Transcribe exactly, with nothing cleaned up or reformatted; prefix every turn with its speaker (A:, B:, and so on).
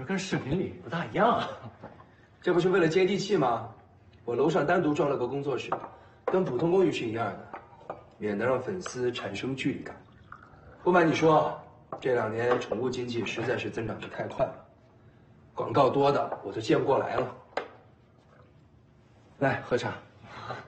A: 是跟视频里不大一样啊。
B: 这不是为了接地气吗？我楼上单独装了个工作室，跟普通公寓是一样的，免得让粉丝产生距离感。不瞒你说，这两年宠物经济实在是增长得太快了，广告多的我都接不过来了。来，喝茶。